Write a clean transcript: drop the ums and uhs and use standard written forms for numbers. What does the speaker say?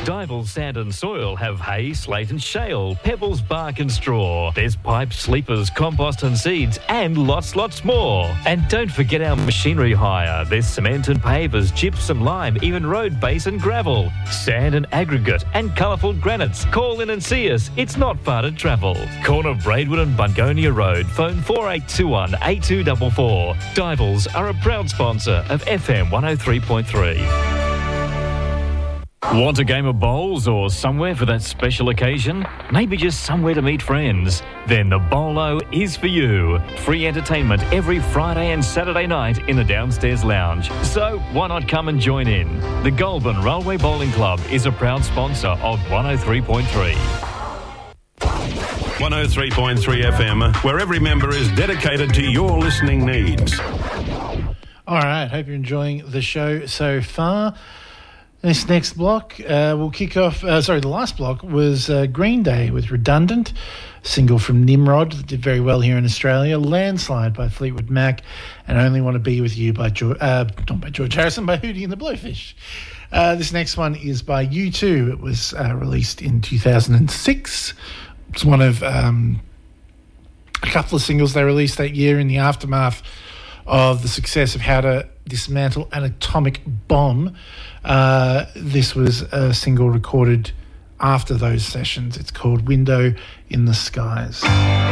Dival Sand and Soil have hay, slate and shale, pebbles, bark and straw. There's pipes, sleepers, compost and seeds, and lots more. And don't forget our machinery hire. There's cement and pavers, gypsum, lime, even road base and gravel, sand and aggregate, and colourful granites. Call in and see us. It's not far to travel. Corner Braidwood and Bungonia Road. Phone 4821 8244. Divals are a proud sponsor of FM 103.3. Want a game of bowls or somewhere for that special occasion? Maybe just somewhere to meet friends? Then the Bowlo is for you. Free entertainment every Friday and Saturday night in the downstairs lounge. So why not come and join in? The Goulburn Railway Bowling Club is a proud sponsor of 103.3. 103.3 FM, where every member is dedicated to your listening needs. All right, hope you're enjoying the show so far. This next block, we'll kick off... the last block was Green Day with Redundant, single from Nimrod that did very well here in Australia, Landslide by Fleetwood Mac, and Only Want to Be With You by not by George Harrison, by Hootie and the Blowfish. This next one is by U2. It was released in 2006. It's one of a couple of singles they released that year in the aftermath of the success of How to Dismantle an Atomic Bomb. This was a single recorded after those sessions. It's called Window in the Skies.